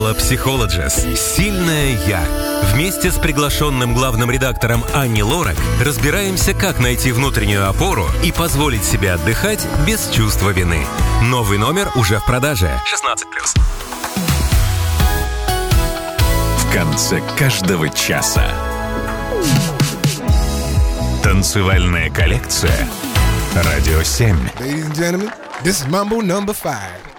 Psychologist. Сильное я. Вместе с приглашенным главным редактором Анни Лорак разбираемся, как найти внутреннюю опору и позволить себе отдыхать без чувства вины. Новый номер уже в продаже. 16+. В конце каждого часа. Танцевальная коллекция. Радио 7. Ladies and gentlemen, this is Mambo number 5.